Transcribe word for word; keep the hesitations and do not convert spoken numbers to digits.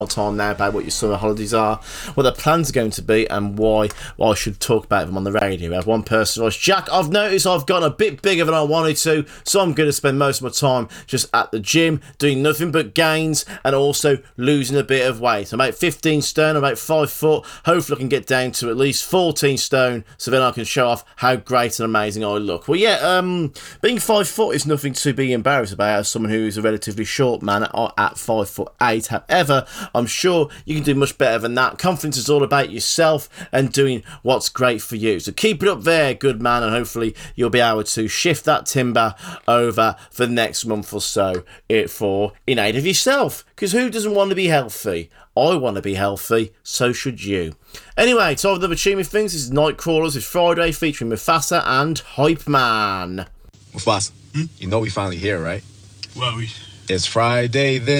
time now about what your summer holidays are, what the plans are going to be, and why, why I should talk about them on the radio. We have one person who's Jack, I've noticed I've gotten a bit bigger than I wanted to, so I'm going to spend most of my time just at the gym, doing nothing but gains, and also losing a bit of weight. I'm about fifteen stone, I'm about five foot. Hopefully I can get down to at least fourteen stone, so then I can show off how great and amazing I look. Well, yeah, um, being five foot is nothing to be embarrassed about as someone who is a relatively short man at, at five foot eight. However, I'm sure you can do much better than that. Confidence is all about yourself and doing what's great for you. So keep it up there, good man, and hopefully you'll be able to shift that timber over for the next month or so it for in aid of yourself. Because who doesn't want to be healthy? I want to be healthy, so should you. Anyway, time for the Achievement Things. This is Nightcrawlers. It's Friday featuring Mufasa and Hype Man. Mufasa, hmm? You know we finally here, right? Well, we... It's Friday then.